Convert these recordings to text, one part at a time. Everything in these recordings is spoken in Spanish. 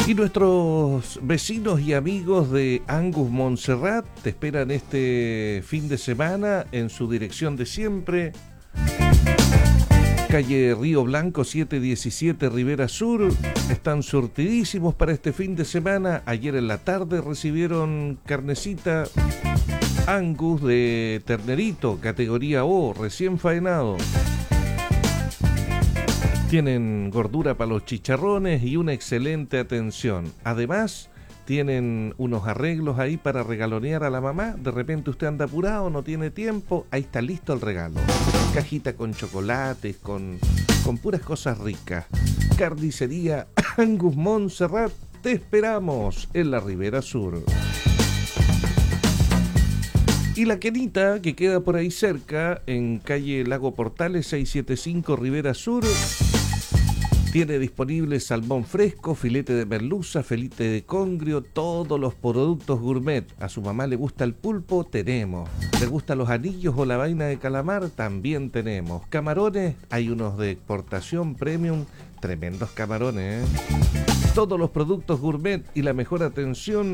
Y nuestros vecinos y amigos de Angus Montserrat te esperan este fin de semana en su dirección de siempre. Calle Río Blanco 717 Rivera Sur. Están surtidísimos para este fin de semana. Ayer en la tarde recibieron carnecita Angus de ternerito, categoría O, recién faenado. Tienen gordura para los chicharrones y una excelente atención. Además, tienen unos arreglos ahí para regalonear a la mamá. De repente usted anda apurado, no tiene tiempo. Ahí está listo el regalo. Cajita con chocolates, con puras cosas ricas. Carnicería Angus Montserrat. Te esperamos en la Ribera Sur. Y la Quenita, que queda por ahí cerca, en calle Lago Portales 675 Ribera Sur, tiene disponible salmón fresco, filete de merluza, filete de congrio, todos los productos gourmet. A su mamá le gusta el pulpo, tenemos. ¿Le gustan los anillos o la vaina de calamar? También tenemos. Camarones, hay unos de exportación premium, tremendos camarones, ¿eh? Todos los productos gourmet y la mejor atención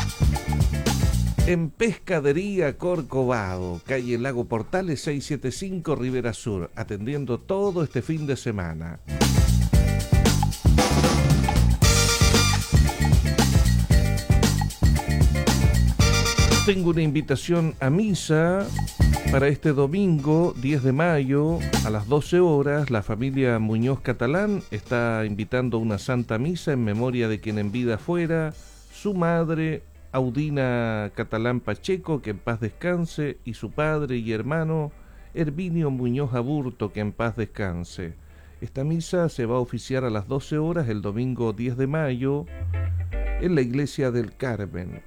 en Pescadería Corcovado, calle Lago Portales 675 Ribera Sur, atendiendo todo este fin de semana. Tengo una invitación a misa para este domingo 10 de mayo a las 12 horas. La familia Muñoz Catalán está invitando a una santa misa en memoria de quien en vida fuera, su madre Audina Catalán Pacheco, que en paz descanse, y su padre y hermano Herminio Muñoz Aburto, que en paz descanse. Esta misa se va a oficiar a las 12 horas el domingo 10 de mayo en la iglesia del Carmen.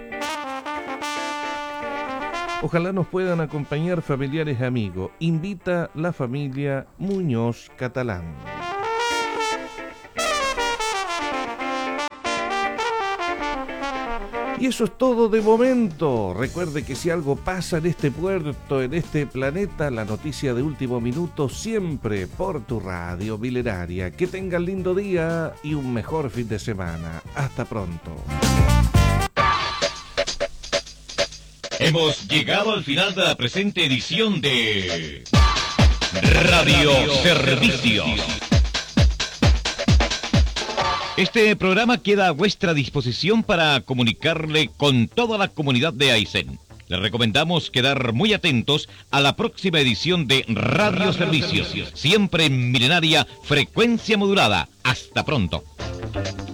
Ojalá nos puedan acompañar familiares y amigos. Invita la familia Muñoz Catalán. Y eso es todo de momento. Recuerde que si algo pasa en este puerto, en este planeta, la noticia de último minuto siempre por tu radio milenaria. Que tengan lindo día y un mejor fin de semana. Hasta pronto. Hemos llegado al final de la presente edición de Radio Servicios. Este programa queda a vuestra disposición para comunicarle con toda la comunidad de Aysén. Les recomendamos quedar muy atentos a la próxima edición de Radio Servicios, siempre en milenaria frecuencia modulada. Hasta pronto.